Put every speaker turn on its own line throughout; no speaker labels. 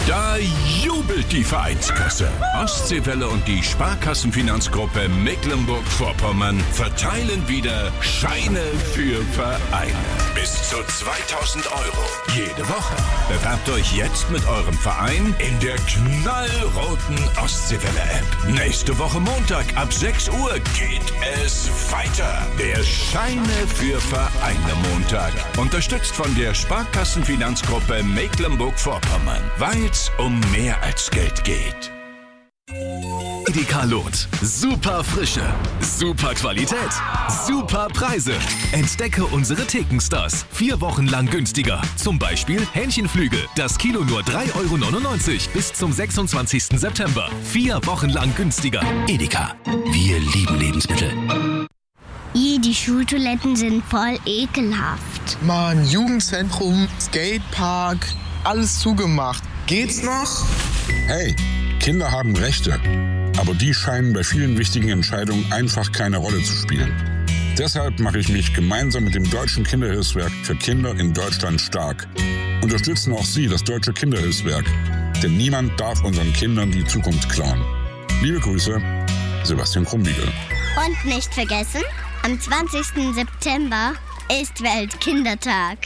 Da jubelt die Vereinskasse. Ostseewelle und die Sparkassenfinanzgruppe Mecklenburg-Vorpommern verteilen wieder Scheine für Vereine. Bis zu 2.000 € jede Woche. Bewerbt euch jetzt mit eurem Verein in der knallroten Ostseewelle-App. Nächste Woche Montag ab 6 Uhr geht es weiter. Der Scheine für Vereine Montag. Unterstützt von der Sparkassenfinanzgruppe Mecklenburg-Vorpommern. Weil es um mehr als Geld geht.
Edeka Loth. Super Frische, super Qualität, super Preise. Entdecke unsere Thekenstars. 4 Wochen lang günstiger. Zum Beispiel Hähnchenflügel. Das Kilo nur 3,99 € bis zum 26. September. 4 Wochen lang günstiger. Edeka. Wir lieben Lebensmittel.
Die Schultoiletten sind voll ekelhaft.
Mann, Jugendzentrum, Skatepark, alles zugemacht. Geht's noch?
Hey, Kinder haben Rechte, aber die scheinen bei vielen wichtigen Entscheidungen einfach keine Rolle zu spielen. Deshalb mache ich mich gemeinsam mit dem Deutschen Kinderhilfswerk für Kinder in Deutschland stark. Unterstützen auch Sie das Deutsche Kinderhilfswerk, denn niemand darf unseren Kindern die Zukunft klauen. Liebe Grüße, Sebastian Krumbiegel.
Und nicht vergessen, am 20. September ist Weltkindertag.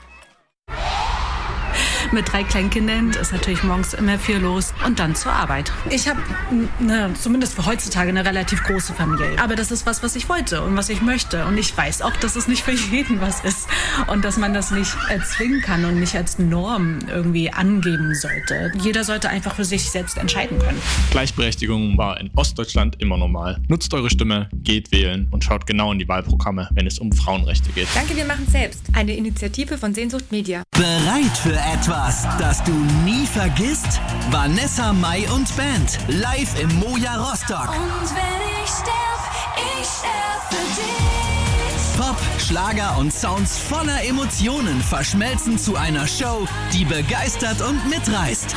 Mit 3 Kleinkindern ist natürlich morgens immer viel los und dann zur Arbeit. Ich habe zumindest für heutzutage eine relativ große Familie. Aber das ist was ich wollte und was ich möchte. Und ich weiß auch, dass es nicht für jeden was ist. Und dass man das nicht erzwingen kann und nicht als Norm irgendwie angeben sollte. Jeder sollte einfach für sich selbst entscheiden können.
Gleichberechtigung war in Ostdeutschland immer normal. Nutzt eure Stimme, geht wählen und schaut genau in die Wahlprogramme, wenn es um Frauenrechte geht.
Danke, wir machen selbst. Eine Initiative von Sehnsucht Media.
Bereit für etwas, das du nie vergisst? Vanessa Mai und Band, live im Moja Rostock.
Und wenn ich sterb für dich.
Pop, Schlager und Sounds voller Emotionen verschmelzen zu einer Show, die begeistert und mitreißt.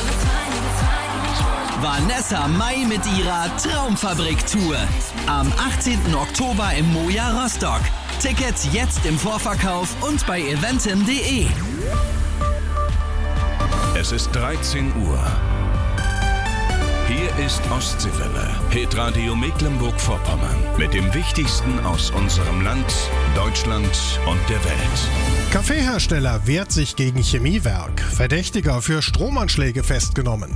Vanessa Mai mit ihrer Traumfabrik-Tour. Am 18. Oktober im Moja Rostock. Tickets jetzt im Vorverkauf und bei eventim.de.
Es ist 13 Uhr. Hier ist Ostseewelle, Hitradio Mecklenburg-Vorpommern. Mit dem Wichtigsten aus unserem Land, Deutschland und der Welt.
Kaffeehersteller wehrt sich gegen Chemiewerk. Verdächtiger für Stromanschläge festgenommen.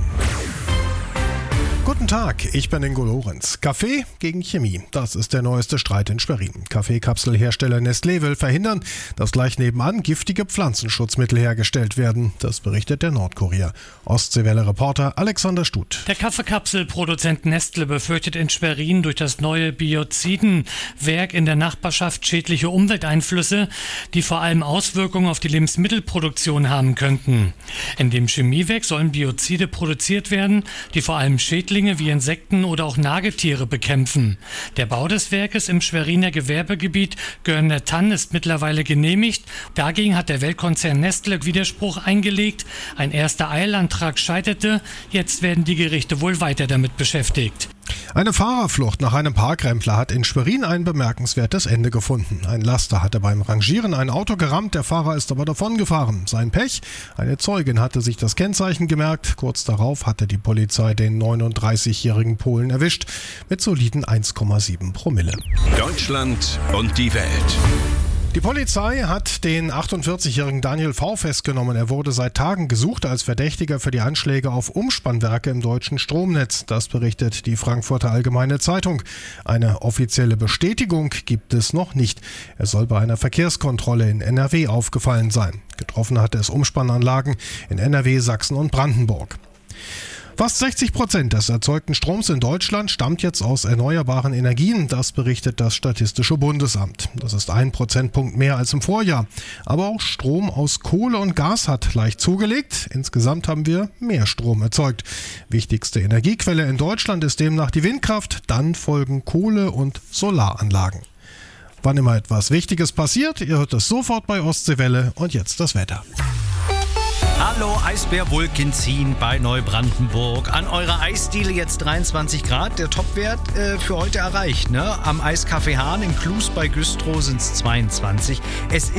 Guten Tag, ich bin Ingo Lorenz. Kaffee gegen Chemie, das ist der neueste Streit in Schwerin. Kaffeekapselhersteller Nestlé will verhindern, dass gleich nebenan giftige Pflanzenschutzmittel hergestellt werden. Das berichtet der Nordkurier. Ostseewelle-Reporter Alexander Stut.
Der Kaffeekapselproduzent Nestlé befürchtet in Schwerin durch das neue Biozidenwerk in der Nachbarschaft schädliche Umwelteinflüsse, die vor allem Auswirkungen auf die Lebensmittelproduktion haben könnten. In dem Chemiewerk sollen Biozide produziert werden, die vor allem Schädlinge wie Insekten oder auch Nagetiere bekämpfen. Der Bau des Werkes im Schweriner Gewerbegebiet Görner Tann ist mittlerweile genehmigt. Dagegen hat der Weltkonzern Nestlé Widerspruch eingelegt. Ein erster Eilantrag scheiterte. Jetzt werden die Gerichte wohl weiter damit beschäftigt.
Eine Fahrerflucht nach einem Parkrempler hat in Schwerin ein bemerkenswertes Ende gefunden. Ein Laster hatte beim Rangieren ein Auto gerammt, der Fahrer ist aber davongefahren. Sein Pech? Eine Zeugin hatte sich das Kennzeichen gemerkt. Kurz darauf hatte die Polizei den 39-jährigen Polen erwischt mit soliden 1,7 Promille.
Deutschland und die Welt.
Die Polizei hat den 48-jährigen Daniel V. festgenommen. Er wurde seit Tagen gesucht als Verdächtiger für die Anschläge auf Umspannwerke im deutschen Stromnetz. Das berichtet die Frankfurter Allgemeine Zeitung. Eine offizielle Bestätigung gibt es noch nicht. Er soll bei einer Verkehrskontrolle in NRW aufgefallen sein. Getroffen hatte es Umspannanlagen in NRW, Sachsen und Brandenburg. Fast 60% des erzeugten Stroms in Deutschland stammt jetzt aus erneuerbaren Energien, das berichtet das Statistische Bundesamt. Das ist 1 Prozentpunkt mehr als im Vorjahr. Aber auch Strom aus Kohle und Gas hat leicht zugelegt. Insgesamt haben wir mehr Strom erzeugt. Wichtigste Energiequelle in Deutschland ist demnach die Windkraft, dann folgen Kohle- und Solaranlagen. Wann immer etwas Wichtiges passiert, ihr hört es sofort bei Ostseewelle und jetzt das Wetter.
Hallo, Eisbär Vulcanzin bei Neubrandenburg. An eurer Eisdiele jetzt 23 Grad. Der Topwert für heute erreicht. Ne? Am Eiscafé Hahn in Klus bei Güstrow sind es 22. Es